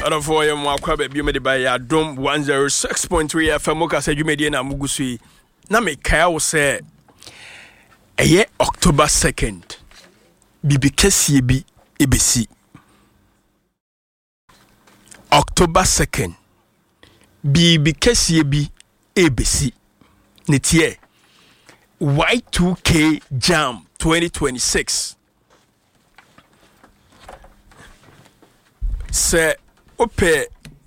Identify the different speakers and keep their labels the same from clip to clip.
Speaker 1: for your Mwakwa baby made by Adom 106.3 FM Mokasa Jumedi na Mugusui. Na me kaya wo say eye October 2nd. Bibi kesi bi ebesi. October 2nd. Bibi kesi bi ebesi. Netie Y2K Jam 2026. Se ope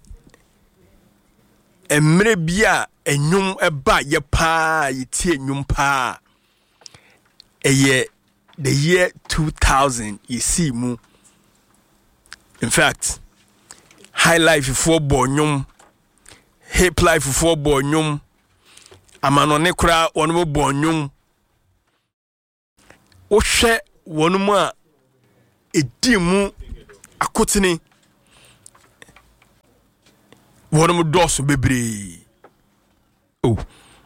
Speaker 1: emre bia enyum eba ye pa yetie enyum pa eye the year 2000 you see mu. In fact, high life for bonyum, hip life for bonyum, amanone kra wonu bonyum. O hwe wonu mu a edi mu akotini wonu dosu bebre. Oh.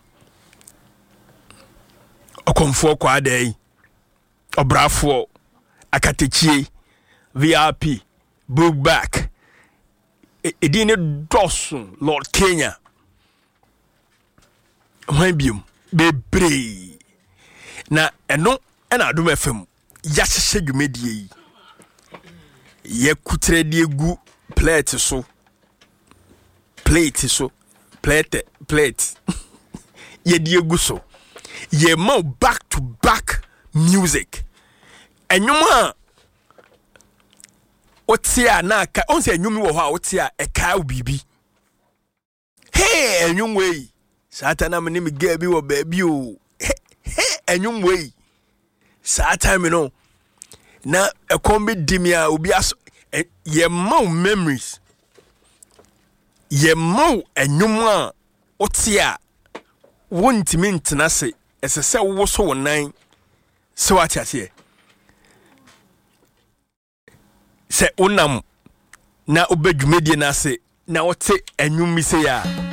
Speaker 1: Okomfo kwa dey. Obrafo akatechie VIP Bookback edine dosu Lord Kenya Wembium bebre na eno na Adom FM ya hyehyɛ dwumadie yi ye kutre de egu plate so ye de egu so ye ma back to back music enyuma otia na ka on say enyumi wo ho a otia e ka obibi hey enyumwe satana me ni ga bi wo ba bi o hey enyumwe satana no na e kombi dimia obi aso ye ma memories ye ma enyuma otia wontimi ntena se esese wo so wonan se watiase se unam na obedwumedie na se na wote enyum se ya